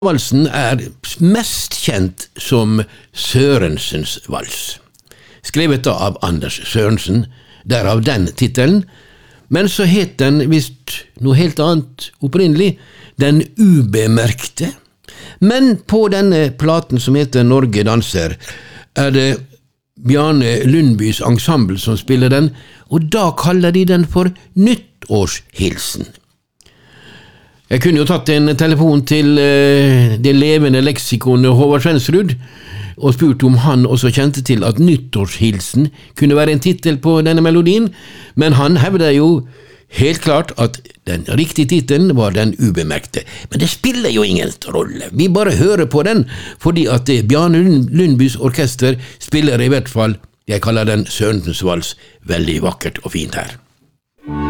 Valsen mest kjent som Sørensens vals, skrevet av Anders Sørensen, derav den titelen, men så het den visst noe helt annet opprinnelig, Den ubemerkte. Men på denne platen som heter Norge danser, det Bjarne Lundbys ensemble som spiller den, og da kaller de den for Nyttårshilsen. Jeg kunne jo tatt en telefon til det levende leksikonet Håvard Svensrud, og spurt om han også kjente til at Nyttårshilsen kunne være en titel på denne melodien, men han hevder jo helt klart at den riktige titelen var Den ubemerkte. Men det spiller jo ingen rolle, vi bare hører på den, fordi at Bjarne Lundbys orkester spiller i hvert fall, jeg kaller den Sørensens vals, veldig vakkert og fint her.